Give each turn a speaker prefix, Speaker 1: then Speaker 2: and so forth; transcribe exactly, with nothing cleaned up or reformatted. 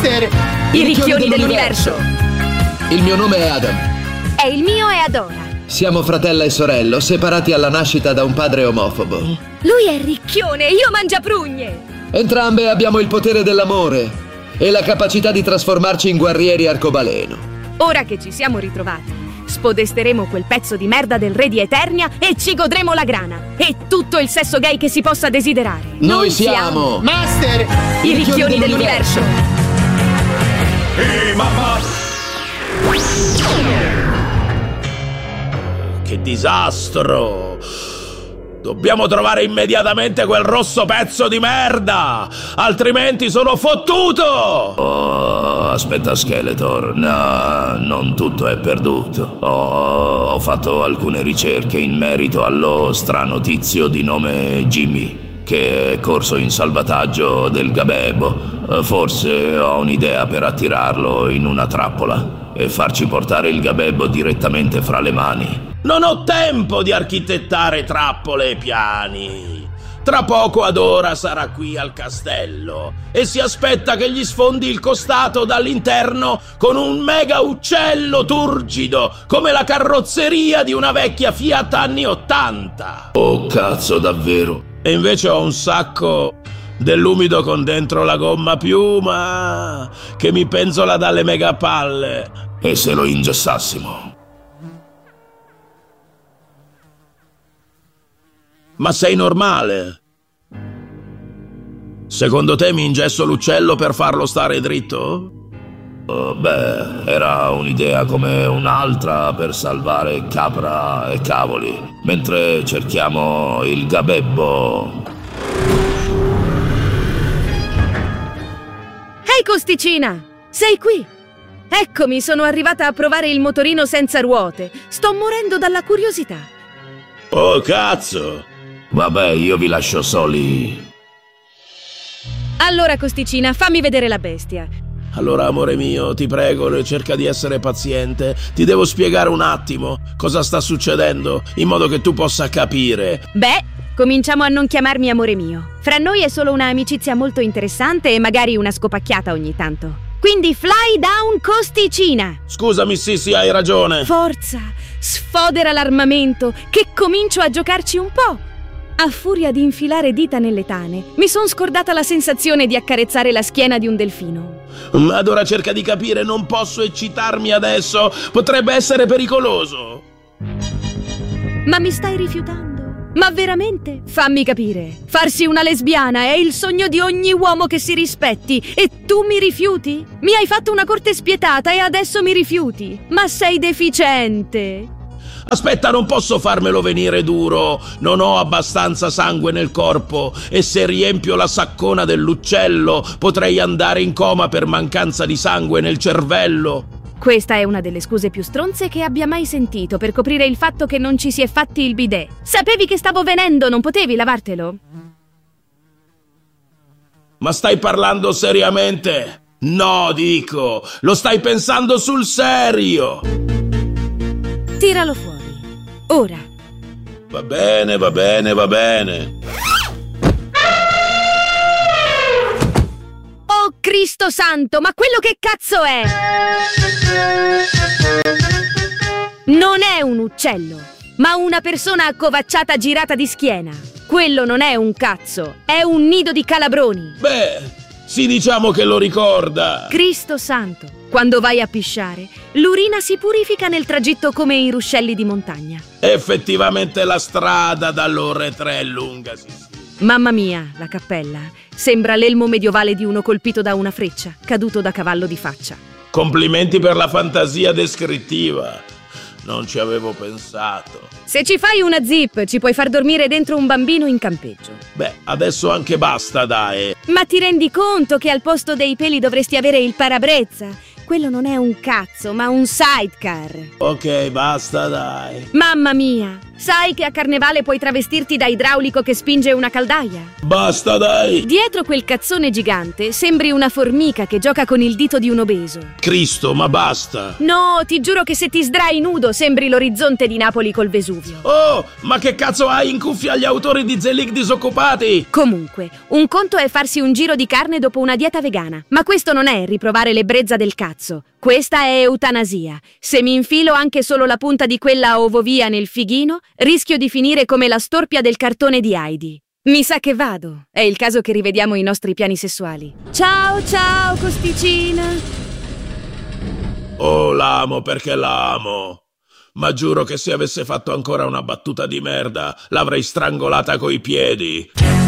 Speaker 1: Master!
Speaker 2: I ricchioni dell'universo!
Speaker 3: Il mio nome è Adam.
Speaker 2: E il mio è Adora.
Speaker 3: Siamo fratello e sorello, separati alla nascita da un padre omofobo.
Speaker 2: Lui è ricchione, io mangiaprugne!
Speaker 3: Entrambe abbiamo il potere dell'amore e la capacità di trasformarci in guerrieri arcobaleno.
Speaker 2: Ora che ci siamo ritrovati, spodesteremo quel pezzo di merda del re di Eternia e ci godremo la grana e tutto il sesso gay che si possa desiderare.
Speaker 3: Noi, Noi siamo...
Speaker 1: Master!
Speaker 2: I ricchioni dell'universo!
Speaker 4: Ehi, mamma! Che disastro! Dobbiamo trovare immediatamente quel rosso pezzo di merda! Altrimenti sono fottuto!
Speaker 5: Oh, aspetta Skeletor, no, non tutto è perduto. Oh, ho fatto alcune ricerche in merito allo strano tizio di nome Jimmy, che è corso in salvataggio del gabebo. Forse ho un'idea per attirarlo in una trappola e farci portare il gabebo direttamente fra le mani.
Speaker 4: Non ho tempo di architettare trappole e piani. Tra poco Adora sarà qui al castello e si aspetta che gli sfondi il costato dall'interno con un mega uccello turgido come la carrozzeria di una vecchia Fiat anni ottanta.
Speaker 5: Oh cazzo, davvero?
Speaker 4: E invece ho un sacco dell'umido con dentro la gomma piuma che mi penzola dalle mega palle.
Speaker 5: E se lo ingessassimo?
Speaker 4: Ma sei normale? Secondo te mi ingesso l'uccello per farlo stare dritto?
Speaker 5: Oh, beh, era un'idea come un'altra per salvare capra e cavoli, mentre cerchiamo il gabebbo.
Speaker 2: Ehi, Costicina! Sei qui! Eccomi, sono arrivata a provare il motorino senza ruote. Sto morendo dalla curiosità.
Speaker 4: Oh, cazzo!
Speaker 5: Vabbè, io vi lascio soli.
Speaker 2: Allora, Costicina, fammi vedere la bestia.
Speaker 4: Allora, amore mio, ti prego, cerca di essere paziente. Ti devo spiegare un attimo cosa sta succedendo, in modo che tu possa capire.
Speaker 2: Beh, cominciamo a non chiamarmi amore mio. Fra noi è solo una amicizia molto interessante e magari una scopacchiata ogni tanto. Quindi fly down, Costicina!
Speaker 4: Scusami, Sissi, hai ragione.
Speaker 2: Forza, sfodera l'armamento, che comincio a giocarci un po'. A furia di infilare dita nelle tane, mi son scordata la sensazione di accarezzare la schiena di un delfino.
Speaker 4: Ma Adora, cerca di capire, non posso eccitarmi adesso. Potrebbe essere pericoloso.
Speaker 2: Ma mi stai rifiutando? Ma veramente? Fammi capire. Farsi una lesbiana è il sogno di ogni uomo che si rispetti e tu mi rifiuti? Mi hai fatto una corte spietata e adesso mi rifiuti? Ma sei deficiente!
Speaker 4: Aspetta, non posso farmelo venire duro. Non ho abbastanza sangue nel corpo e se riempio la saccona dell'uccello potrei andare in coma per mancanza di sangue nel cervello.
Speaker 2: Questa è una delle scuse più stronze che abbia mai sentito per coprire il fatto che non ci si è fatti il bidet. Sapevi che stavo venendo, non potevi lavartelo?
Speaker 4: Ma stai parlando seriamente? No, dico, lo stai pensando sul serio.
Speaker 2: Tiralo fuori, ora.
Speaker 4: Va bene, va bene, va bene.
Speaker 2: Oh Cristo santo, ma quello che cazzo è? Non è un uccello, ma una persona accovacciata girata di schiena. Quello non è un cazzo, è un nido di calabroni.
Speaker 4: Beh, sì, diciamo che lo ricorda.
Speaker 2: Cristo santo, quando vai a pisciare, l'urina si purifica nel tragitto come i ruscelli di montagna.
Speaker 4: Effettivamente la strada dall'Ore tre è lunga, sì, sì.
Speaker 2: Mamma mia, la cappella. Sembra l'elmo medievale di uno colpito da una freccia, caduto da cavallo di faccia.
Speaker 4: Complimenti per la fantasia descrittiva. Non ci avevo pensato.
Speaker 2: Se ci fai una zip, ci puoi far dormire dentro un bambino in campeggio.
Speaker 4: Beh, adesso anche basta, dai.
Speaker 2: Ma ti rendi conto che al posto dei peli dovresti avere il parabrezza? Quello non è un cazzo, ma un sidecar.
Speaker 4: Ok, basta, dai.
Speaker 2: Mamma mia, sai che a Carnevale puoi travestirti da idraulico che spinge una caldaia?
Speaker 4: Basta, dai.
Speaker 2: Dietro quel cazzone gigante sembri una formica che gioca con il dito di un obeso.
Speaker 4: Cristo, ma basta.
Speaker 2: No, ti giuro che se ti sdrai nudo sembri l'orizzonte di Napoli col Vesuvio.
Speaker 4: Oh, ma che cazzo hai in cuffia gli autori di Zelig disoccupati?
Speaker 2: Comunque, un conto è farsi un giro di carne dopo una dieta vegana, ma questo non è riprovare l'ebbrezza del cazzo. Questa è eutanasia. Se mi infilo anche solo la punta di quella ovovia nel fighino, rischio di finire come la storpia del cartone di Heidi. Mi sa che vado. È il caso che rivediamo i nostri piani sessuali. Ciao, ciao, costicina.
Speaker 4: Oh, l'amo perché l'amo. Ma giuro che se avesse fatto ancora una battuta di merda, l'avrei strangolata coi piedi.